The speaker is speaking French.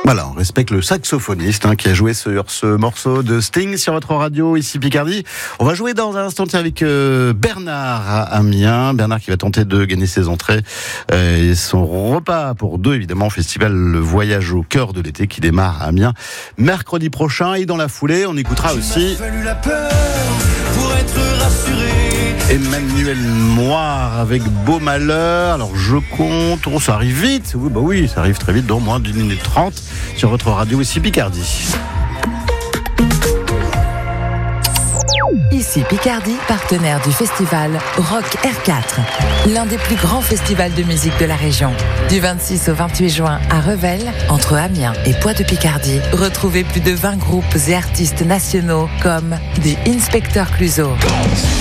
Voilà, on respecte le saxophoniste qui a joué sur ce morceau de Sting sur votre radio, ici Picardie. On va jouer dans un instant avec Bernard à Amiens. Bernard qui va tenter de gagner ses entrées et son repas pour deux, évidemment, au festival Le Voyage au cœur de l'été qui démarre à Amiens mercredi prochain. Et dans la foulée, on écoutera aussi Emmanuel Moir avec Beau Malheur. Alors je compte, ça arrive vite. Oui, ça arrive très vite, dans moins d'1 minute 30 sur votre radio ici Picardie. Ici Picardie, partenaire du festival Rock R4, l'un des plus grands festivals de musique de la région. Du 26 au 28 juin à Revel, entre Amiens et Poix-de-Picardie, retrouvez plus de 20 groupes et artistes nationaux comme des Inspecteur Clouseau,